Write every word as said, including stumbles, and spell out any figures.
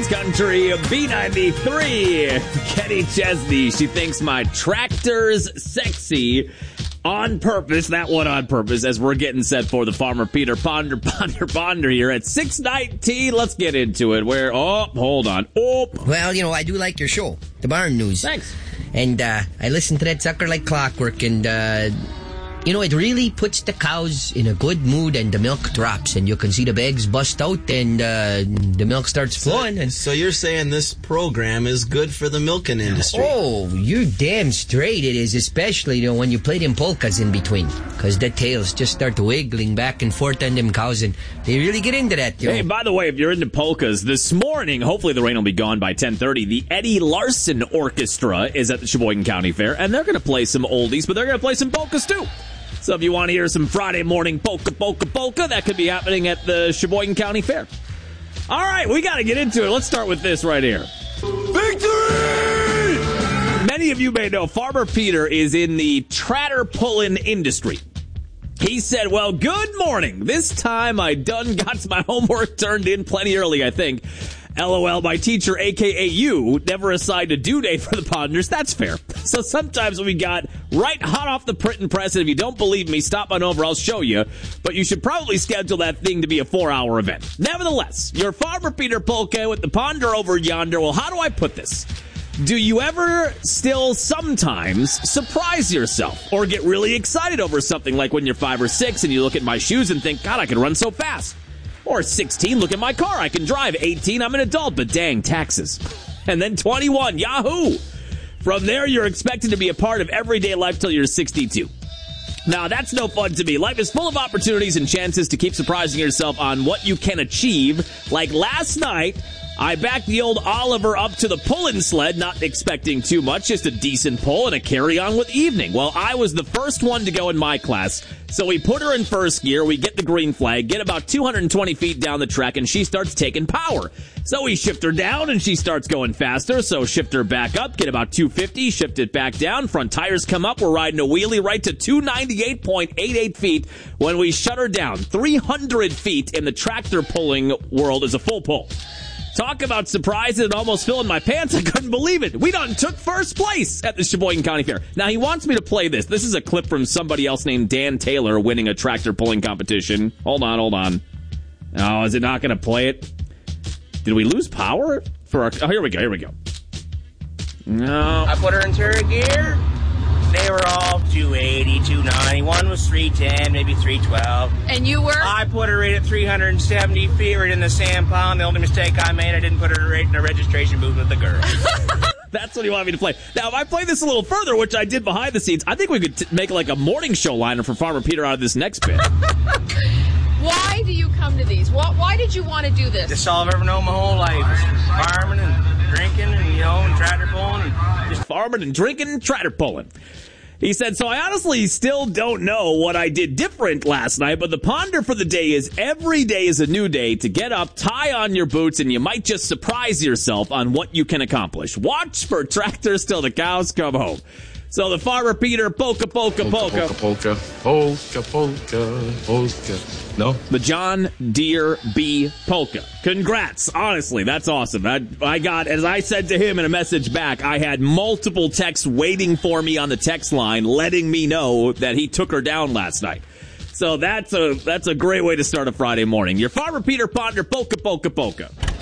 News Country B ninety-three. Kenny Chesney, she thinks my tractor's sexy on purpose. That one on purpose as we're getting set for the Farmer Peter Ponder, Ponder, Ponder here at six nineteen. Let's get into it. Where, oh, hold on. Oh. Well, you know, I do like your show, The Barn News. Thanks. And uh, I listen to that sucker like clockwork, and uh, you know, it really puts the cows in a good mood, and the milk drops, and you can see the bags bust out, and uh, the milk starts flowing. And so you're saying this program is good for the milking industry? Oh, you're damn straight it is, especially, you know, when you play them polkas in between, because the tails just start wiggling back and forth on them cows, and they really get into that. You hey, know. By the way, if you're into polkas, this morning, hopefully the rain will be gone by ten thirty, the Eddie Larson Orchestra is at the Sheboygan County Fair, and they're going to play some oldies, but they're going to play some polkas too. So if you want to hear some Friday morning polka, polka, polka, that could be happening at the Sheboygan County Fair. All right, we got to get into it. Let's start with this right here. Victory! Many of you may know Farmer Peter is in the tractor pulling industry. He said, well, good morning. This time I done got my homework turned in plenty early, I think. LOL, my teacher, a k a you, never assigned a due date for the Ponders. That's fair. So sometimes we got right hot off the printing press, and if you don't believe me, stop on over, I'll show you. But you should probably schedule that thing to be a four-hour event. Nevertheless, your Farmer Peter Polka with the Ponder over yonder. Well, how do I put this? Do you ever still sometimes surprise yourself or get really excited over something, like when you're five or six and you look at my shoes and think, God, I could run so fast? Or sixteen, look at my car, I can drive. eighteen, I'm an adult, but dang, taxes. And then twenty-one, yahoo! From there, you're expected to be a part of everyday life till you're sixty-two. Now, that's no fun to me. Life is full of opportunities and chances to keep surprising yourself on what you can achieve. Like last night, I backed the old Oliver up to the pulling sled, not expecting too much, just a decent pull and a carry-on with evening. Well, I was the first one to go in my class, so we put her in first gear, we get the green flag, get about two hundred twenty feet down the track, and she starts taking power. So we shift her down, and she starts going faster, so shift her back up, get about two fifty, shift it back down, front tires come up, we're riding a wheelie right to two ninety-eight point eight eight feet when we shut her down. three hundred feet in the tractor pulling world is a full pull. Talk about surprises and almost filling my pants. I couldn't believe it. We done took first place at the Sheboygan County Fair. Now, he wants me to play this. This is a clip from somebody else named Dan Taylor winning a tractor pulling competition. Hold on, hold on. Oh, is it not going to play it? Did we lose power? For our? Oh, here we go, here we go. No. I put her in third gear. They were all two eighty, two ninety. One was three ten, maybe three twelve. And you were? I put her right at three hundred seventy feet right in the sand pond. The only mistake I made, I didn't put her right in the registration booth with the girl. That's what you want me to play. Now, if I play this a little further, which I did behind the scenes, I think we could t- make like a morning show liner for Farmer Peter out of this next bit. Why do you come to these? Why, why did you want to do this? That's all I've ever known my whole life. Just farming and drinking and, you know, and tractor pulling. And just farming and drinking and tractor pulling. He said, so I honestly still don't know what I did different last night, but the ponder for the day is every day is a new day to get up, tie on your boots, and you might just surprise yourself on what you can accomplish. Watch for tractors till the cows come home. So the Farmer Peter, polka, polka, polka. Polka, polka, polka, polka, polka. No? The John Deere B polka. Congrats. Honestly, that's awesome. I, I got, as I said to him in a message back, I had multiple texts waiting for me on the text line letting me know that he took her down last night. So that's a, that's a great way to start a Friday morning. Your Farmer Peter Ponder, polka, polka, polka.